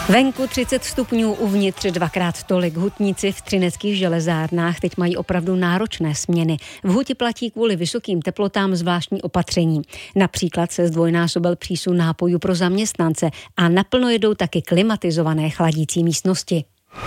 Venku 30 stupňů, uvnitř dvakrát tolik. Hutníci v třineckých železárnách teď mají opravdu náročné směny. V huti platí kvůli vysokým teplotám zvláštní opatření. Například se zdvojnásobil přísun nápojů pro zaměstnance a naplno jedou taky klimatizované chladící místnosti.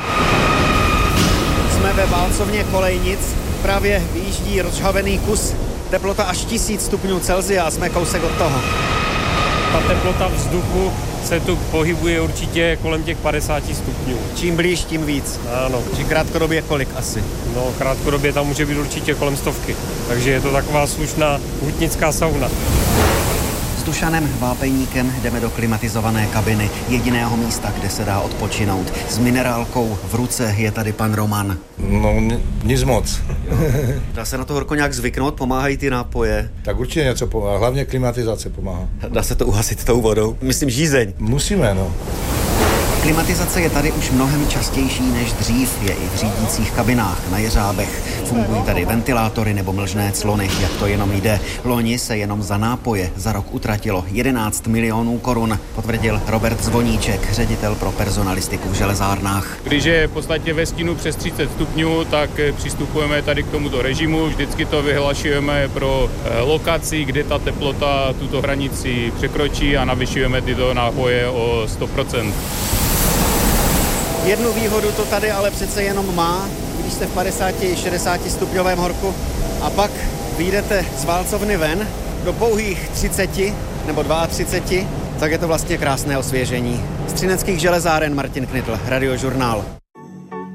Jsme ve válcovně Kolejnic, právě vyjíždí rozžhavený kus. Teplota až 1000 stupňů Celsia a jsme kousek od toho. Ta teplota vzduchu se tu pohybuje určitě kolem těch 50 stupňů. Čím blíž, tím víc. Ano. Či krátkodobě kolik asi? No, krátkodobě tam může být určitě kolem 100. Takže je to taková slušná hutnická sauna. S Dušanem Vápejníkem jdeme do klimatizované kabiny, jediného místa, kde se dá odpočinout. S minerálkou v ruce je tady pan Roman. No, nic moc. Dá se na to horko nějak zvyknout? Pomáhají ty nápoje? Tak určitě něco pomáhá, hlavně klimatizace pomáhá. Dá se to uhasit tou vodou? Myslím žízeň. Musíme, no. Klimatizace je tady už mnohem častější než dřív, je i v řídících kabinách na jeřábech. Fungují tady ventilátory nebo mlžné clony, jak to jenom jde. Loni se jenom za nápoje za rok utratilo 11 milionů korun, potvrdil Robert Zvoníček, ředitel pro personalistiku v železárnách. Když je v podstatě ve stínu přes 30 stupňů, tak přistupujeme tady k tomuto režimu. Vždycky to vyhlašujeme pro lokaci, kde ta teplota tuto hranici překročí a navyšujeme tyto nápoje o 100%. Jednu výhodu to tady ale přece jenom má, když jste v 50-60 stupňovém horku a pak vyjdete z válcovny ven do pouhých 30 nebo 32, tak je to vlastně krásné osvěžení. Z třineckých železáren Martin Knitl, Radiožurnál.